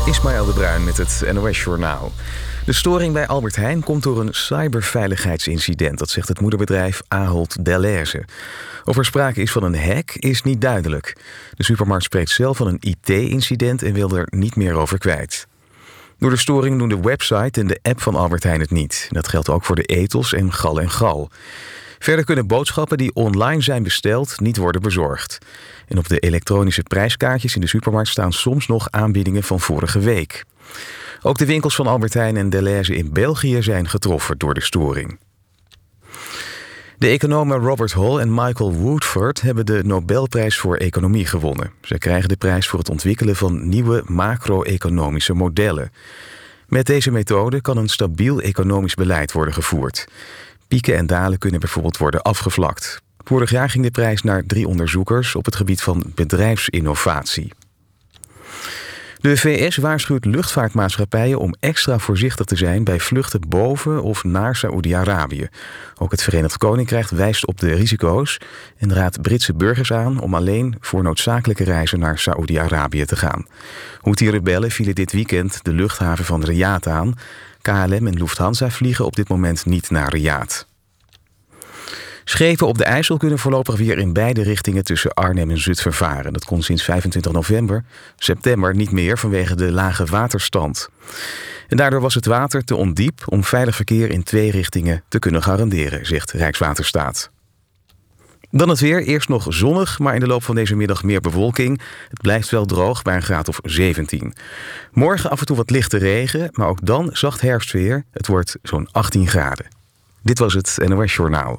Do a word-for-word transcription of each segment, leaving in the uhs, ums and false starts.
Ismaël de Bruin met het N O S-journaal. De storing bij Albert Heijn komt door een cyberveiligheidsincident. Dat zegt het moederbedrijf Ahold Delhaize. Of er sprake is van een hack is niet duidelijk. De supermarkt spreekt zelf van een I T-incident en wil er niet meer over kwijt. Door de storing doen de website en de app van Albert Heijn het niet. Dat geldt ook voor de Ethos en Gal en Gal. Verder kunnen boodschappen die online zijn besteld niet worden bezorgd. En op de elektronische prijskaartjes in de supermarkt staan soms nog aanbiedingen van vorige week. Ook de winkels van Albert Heijn en Delhaize in België zijn getroffen door de storing. De economen Robert Hall en Michael Woodford hebben de Nobelprijs voor Economie gewonnen. Ze krijgen de prijs voor het ontwikkelen van nieuwe macro-economische modellen. Met deze methode kan een stabiel economisch beleid worden gevoerd. Pieken en dalen kunnen bijvoorbeeld worden afgevlakt. Vorig jaar ging de prijs naar drie onderzoekers op het gebied van bedrijfsinnovatie. De V S waarschuwt luchtvaartmaatschappijen om extra voorzichtig te zijn bij vluchten boven of naar Saoedi-Arabië. Ook het Verenigd Koninkrijk wijst op de risico's en raadt Britse burgers aan om alleen voor noodzakelijke reizen naar Saoedi-Arabië te gaan. Houthi-rebellen vielen dit weekend de luchthaven van Riyadh aan. K L M en Lufthansa vliegen op dit moment niet naar Riyadh. Schepen op de IJssel kunnen voorlopig weer in beide richtingen tussen Arnhem en Zutphen varen. Dat kon sinds vijfentwintig november, september niet meer vanwege de lage waterstand. En daardoor was het water te ondiep om veilig verkeer in twee richtingen te kunnen garanderen, zegt Rijkswaterstaat. Dan het weer. Eerst nog zonnig, maar in de loop van deze middag meer bewolking. Het blijft wel droog bij een graad of zeventien. Morgen af en toe wat lichte regen, maar ook dan zacht herfstweer. Het wordt zo'n achttien graden. Dit was het N O S-journaal.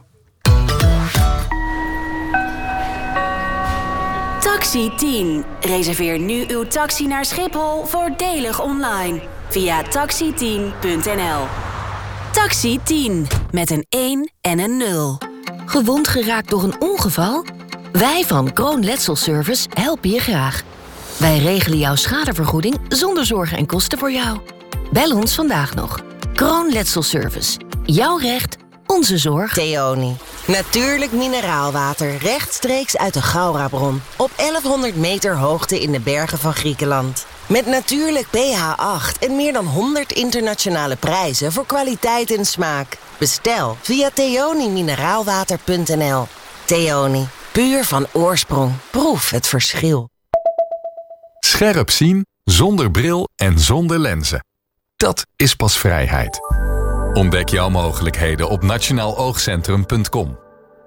Taxi tien. Reserveer nu uw taxi naar Schiphol voordelig online via taxi tien punt n l. Taxi tien met een één en een nul. Gewond geraakt door een ongeval? Wij van Kroon Letselservice helpen je graag. Wij regelen jouw schadevergoeding zonder zorgen en kosten voor jou. Bel ons vandaag nog. Kroon Letselservice. Jouw recht, onze zorg. Theoni. Natuurlijk mineraalwater rechtstreeks uit de Gaurabron. Op elfhonderd meter hoogte in de bergen van Griekenland. Met natuurlijk P H acht en meer dan honderd internationale prijzen voor kwaliteit en smaak. Bestel via theoni mineraalwater punt n l. Theoni. Puur van oorsprong. Proef het verschil. Scherp zien, zonder bril en zonder lenzen. Dat is pas vrijheid. Ontdek jouw mogelijkheden op nationaal oogcentrum punt com.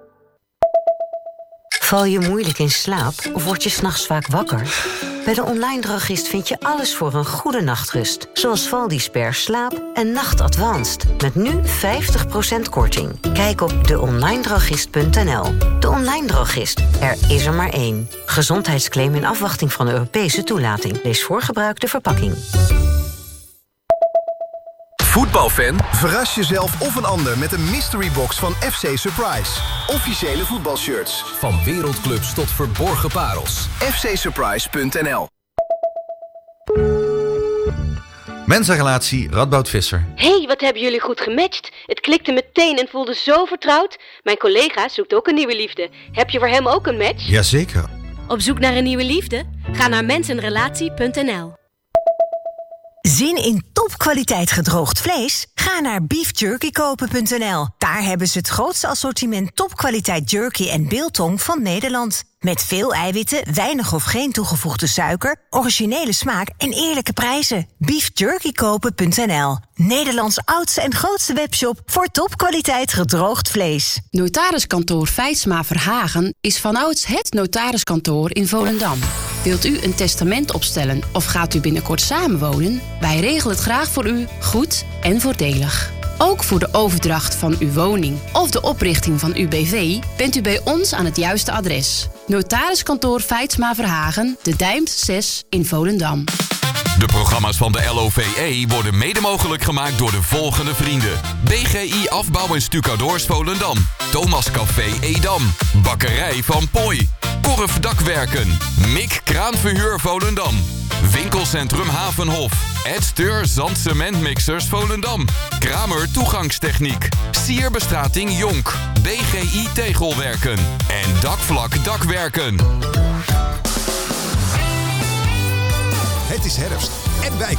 Val je moeilijk in slaap of word je 's nachts vaak wakker? Bij de Online Drogist vind je alles voor een goede nachtrust. Zoals Valdisper Slaap en Nacht Advanced. Met nu vijftig procent korting. Kijk op de online drogist punt n l. De Online Drogist. Er is er maar één. Gezondheidsclaim in afwachting van Europese toelating. Lees voor gebruik de verpakking. Voetbalfan? Verras jezelf of een ander met een mystery box van F C Surprise. Officiële voetbalshirts. Van wereldclubs tot verborgen parels. f c surprise punt n l. Mensenrelatie Radboud Visser. Hey, wat hebben jullie goed gematcht. Het klikte meteen en voelde zo vertrouwd. Mijn collega zoekt ook een nieuwe liefde. Heb je voor hem ook een match? Jazeker. Op zoek naar een nieuwe liefde? Ga naar mensenrelatie punt n l. Zin in topkwaliteit gedroogd vlees? Ga naar beef jerky kopen punt n l. Daar hebben ze het grootste assortiment topkwaliteit jerky en biltong van Nederland. Met veel eiwitten, weinig of geen toegevoegde suiker, originele smaak en eerlijke prijzen. beef jerky kopen punt n l. Nederlands oudste en grootste webshop voor topkwaliteit gedroogd vlees. Notariskantoor Feitsma Verhagen is vanouds het notariskantoor in Volendam. Wilt u een testament opstellen of gaat u binnenkort samenwonen? Wij regelen het graag voor u, goed en voordelig. Ook voor de overdracht van uw woning of de oprichting van uw B V bent u bij ons aan het juiste adres. Notariskantoor Feitsma Verhagen, De Dijmt zes in Volendam. De programma's van de L O V E worden mede mogelijk gemaakt door de volgende vrienden. B G I Afbouw en Stucadoors Volendam. Thomas Café Edam. Bakkerij van Pooi. Korf Dakwerken. Mik Kraanverhuur Volendam. Winkelcentrum Havenhof. Edsteur Zandcementmixers Volendam. Kramer Toegangstechniek. Sierbestrating Jonk. B G I Tegelwerken. En Dakvlak Dakwerken. Het is herfst en wij